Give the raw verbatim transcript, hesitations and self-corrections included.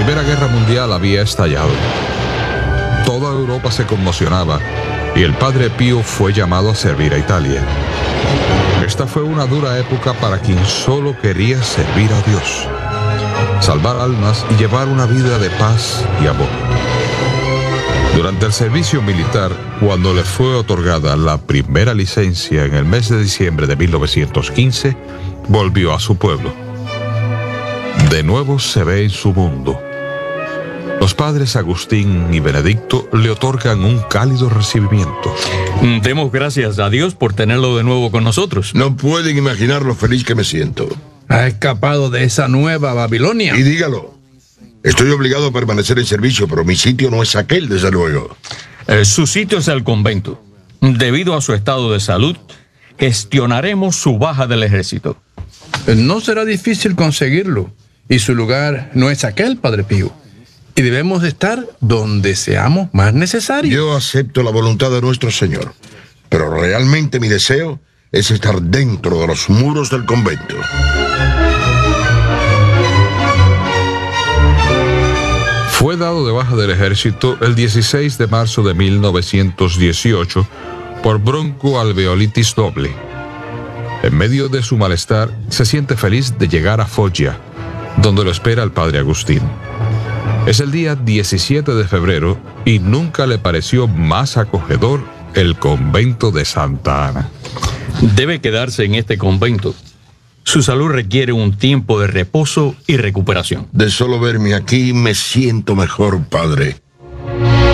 Primera Guerra Mundial había estallado. Toda Europa se conmocionaba y el Padre Pío fue llamado a servir a Italia. Esta fue una dura época para quien solo quería servir a Dios, salvar almas y llevar una vida de paz y amor. Durante el servicio militar, cuando le fue otorgada la primera licencia en el mes de diciembre de mil novecientos quince, volvió a su pueblo. De nuevo se ve en su mundo. Los padres Agustín y Benedicto le otorgan un cálido recibimiento. Demos gracias a Dios por tenerlo de nuevo con nosotros. No pueden imaginar lo feliz que me siento. Ha escapado de esa nueva Babilonia. Y dígalo, estoy obligado a permanecer en servicio, pero mi sitio no es aquel, desde luego. Eh, su sitio es el convento. Debido a su estado de salud, gestionaremos su baja del ejército. No será difícil conseguirlo, y su lugar no es aquel, Padre Pío. Y debemos estar donde seamos más necesarios. Yo acepto la voluntad de nuestro Señor, pero realmente mi deseo es estar dentro de los muros del convento. Fue dado de baja del ejército el dieciséis de marzo de mil novecientos dieciocho por broncoalveolitis doble. En medio de su malestar, se siente feliz de llegar a Foggia, donde lo espera el Padre Agustín. Es el día diecisiete de febrero y nunca le pareció más acogedor el convento de Santa Ana. Debe quedarse en este convento. Su salud requiere un tiempo de reposo y recuperación. De solo verme aquí me siento mejor, padre.